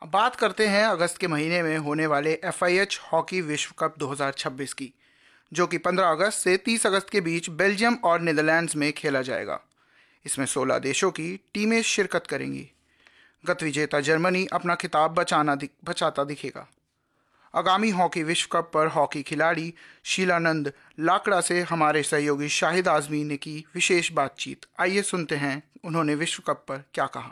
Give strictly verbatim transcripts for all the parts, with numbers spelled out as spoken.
अब बात करते हैं अगस्त के महीने में होने वाले एफ आई एच हॉकी विश्व कप दो हज़ार छब्बीस की, जो कि पंद्रह अगस्त से तीस अगस्त के बीच बेल्जियम और नीदरलैंड्स में खेला जाएगा। इसमें सोलह देशों की टीमें शिरकत करेंगी। गत विजेता जर्मनी अपना खिताब बचाना दि, बचाता दिखेगा। आगामी हॉकी विश्व कप पर हॉकी खिलाड़ी शीलानंद लाकड़ा से हमारे सहयोगी शाहिद आजमी ने की विशेष बातचीत। आइए सुनते हैं उन्होंने विश्व कप पर क्या कहा।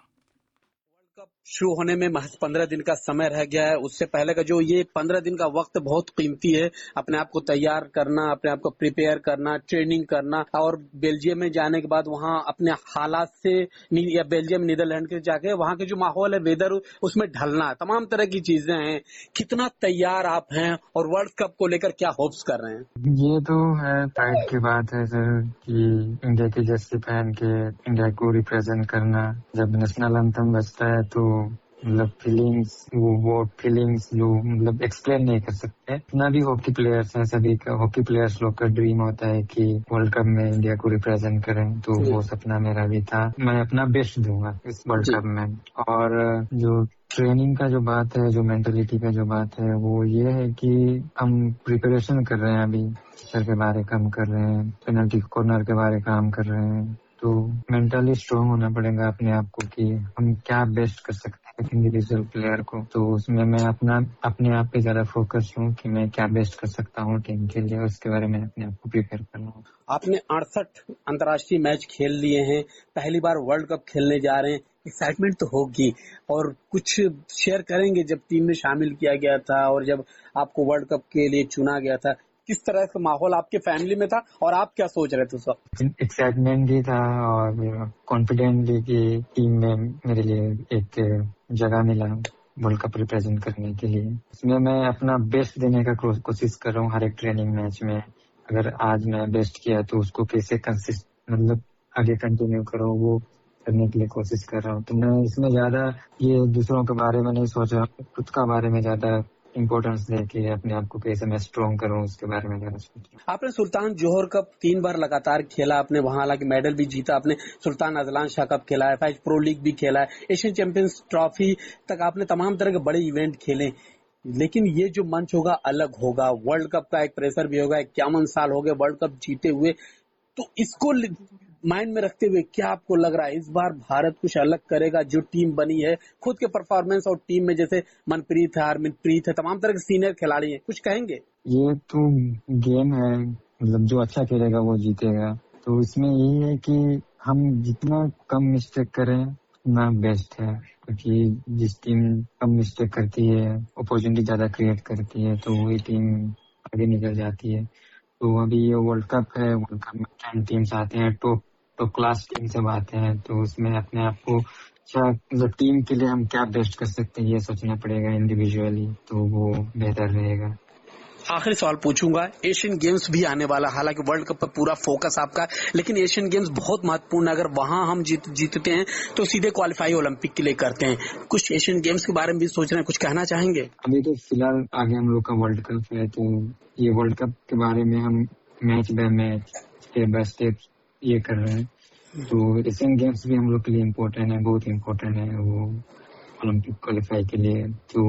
कप शुरू होने में महज पंद्रह दिन का समय रह गया है। उससे पहले का जो ये पंद्रह दिन का वक्त बहुत कीमती है। अपने आप को तैयार करना, अपने आप को प्रिपेयर करना, ट्रेनिंग करना और बेल्जियम में जाने के बाद वहाँ अपने हालात से या बेल्जियम नीदरलैंड के जाके वहाँ के जो माहौल है, वेदर, उसमें ढलना, तमाम तरह की चीजें हैं। कितना तैयार आप हैं और वर्ल्ड कप को लेकर क्या होप्स कर रहे हैं? ये तो है प्राइड की बात है सर कि इंडिया की जर्सी पहन के इंडिया को रिप्रेजेंट करना। जब नेशनल एंथम बजता है तो मतलब फीलिंग्स वो वो फीलिंग्स जो मतलब एक्सप्लेन नहीं कर सकते। इतना भी हॉकी प्लेयर्स हैं, सभी का हॉकी प्लेयर्स लोग का ड्रीम होता है कि वर्ल्ड कप में इंडिया को रिप्रेजेंट करें, तो वो सपना मेरा भी था। मैं अपना बेस्ट दूंगा इस वर्ल्ड कप में। और जो ट्रेनिंग का जो बात है, जो मेंटलिटी का जो बात है, वो ये है कि हम प्रिपरेशन कर रहे हैं। अभी टीचर के बारे काम कर रहे हैं, पेनल्टी कॉर्नर के बारे काम कर रहे हैं। तो मेंटली स्ट्रांग होना पड़ेगा अपने आप को कि हम क्या बेस्ट कर सकते हैं इंडिविजुअल प्लेयर को। तो उसमें मैं अपना अपने आप पे ज्यादा फोकस हूँ कि मैं क्या बेस्ट कर सकता हूँ टीम के लिए। उसके बारे में अपने आप को प्रिपेयर कर रहा हूँ। आपने अड़सठ अंतर्राष्ट्रीय मैच खेल लिए हैं, पहली बार वर्ल्ड कप खेलने जा रहे हैं, एक्साइटमेंट तो होगी। और कुछ शेयर करेंगे जब टीम में शामिल किया गया था और जब आपको वर्ल्ड कप के लिए चुना गया था, किस तरह का माहौल आपके फैमिली में था और आप क्या सोच रहे थे उस वक्त? एक्साइटमेंट भी था और कॉन्फिडेंट भी कि टीम में मेरे लिए एक जगह मिला वर्ल्ड कप रिप्रेजेंट करने के लिए। इसमें मैं अपना बेस्ट देने का कोशिश कर रहा हूँ हर एक ट्रेनिंग मैच में। अगर आज मैं बेस्ट किया तो उसको कैसे कंसिस्ट मतलब आगे कंटिन्यू करो, वो करने के लिए कोशिश कर रहा हूँ। तो मैं इसमें ज्यादा ये दूसरों के बारे में नहीं सोच रहा, खुद का बारे में ज्यादा इम्पोर्टेंस देके अपने आप को कैसे मैं स्ट्रॉन्ग करूं उसके बारे में ज्यादा सोच रहा हूं। आपने सुल्तान जोहर कप तीन बार लगातार खेला, आपने वहां हालांकि मेडल भी जीता। आपने सुल्तान अजलान शाह कप खेला है, एफ प्रो लीग भी खेला है, एशियन चैंपियंस ट्रॉफी तक आपने तमाम तरह के बड़े इवेंट खेले। लेकिन ये जो मंच होगा अलग होगा, वर्ल्ड कप का एक प्रेशर भी होगा। इक्यावन साल हो गए वर्ल्ड कप जीते हुए, तो इसको माइंड में रखते हुए क्या आपको लग रहा है इस बार भारत कुछ अलग करेगा? जो टीम बनी है, खुद के परफॉर्मेंस और टीम में जैसे मनप्रीत है, हरमनप्रीत है, तमाम तरह के सीनियर खिलाड़ी हैं, कुछ कहेंगे? ये तो गेम है, मतलब जो अच्छा खेलेगा वो जीतेगा। तो इसमें यही है कि हम जितना कम मिस्टेक करें उतना बेस्ट है, क्योंकि जिस टीम कम मिस्टेक करती है, अपॉर्चुनिटी ज्यादा क्रिएट करती है, तो वही टीम आगे निकल जाती है। तो अभी ये वर्ल्ड कप है, वर्ल्ड कप में टेन टीम्स आते हैं, टॉप टॉप क्लास टीम सब आते हैं। तो उसमें अपने आप को अच्छा मतलब टीम के लिए हम क्या बेस्ट कर सकते हैं ये सोचना पड़ेगा इंडिविजुअली, तो वो बेहतर रहेगा। आखिरी सवाल पूछूंगा, एशियन गेम्स भी आने वाला, हालांकि वर्ल्ड कप पर पूरा फोकस आपका, लेकिन एशियन गेम्स बहुत महत्वपूर्ण है। अगर वहां हम जीत जीतते हैं तो सीधे क्वालिफाई ओलंपिक के लिए करते हैं। कुछ एशियन गेम्स के बारे में भी सोच रहे हैं, कुछ कहना चाहेंगे? अभी तो फिलहाल आगे हम लोग का वर्ल्ड कप है, तो ये वर्ल्ड कप के बारे में हम match by match step by step ये कर रहे हैं। तो एशियन गेम्स भी हम लोग के लिए इम्पोर्टेंट है, बहुत इम्पोर्टेंट है वो ओलंपिक क्वालिफाई के लिए। तो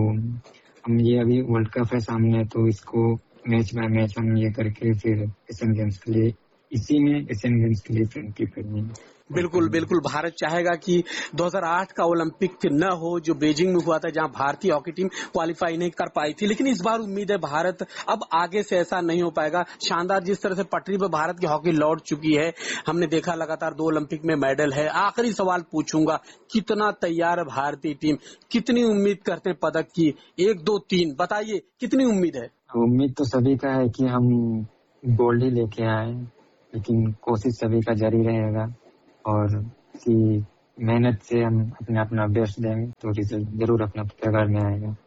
हम ये अभी वर्ल्ड कप है सामने, तो इसको मैच बाय मैच हम ये करके फिर एशियन गेम्स के लिए इसी में एशियन गेम्स के लिए प्रिपेयर करेंगे। बिल्कुल बिल्कुल, भारत चाहेगा कि दो हज़ार आठ का ओलंपिक न हो जो बीजिंग में हुआ था, जहां भारतीय हॉकी टीम क्वालिफाई नहीं कर पाई थी। लेकिन इस बार उम्मीद है भारत अब आगे से ऐसा नहीं हो पाएगा। शानदार जिस तरह से पटरी पर भारत की हॉकी लौट चुकी है, हमने देखा लगातार दो ओलंपिक में मेडल है। आखिरी सवाल पूछूंगा, कितना तैयार है भारतीय टीम? कितनी उम्मीद करते हैं पदक की? एक दो तीन बताइए, कितनी उम्मीद है? उम्मीद तो सभी का है कि हम गोल्ड ही लेके आए, लेकिन कोशिश सभी का जारी रहेगा और इसी मेहनत से हम अपने अपना बेस्ट देंगे तो रिजल्ट जरूर अपना पकड़ में आएगा।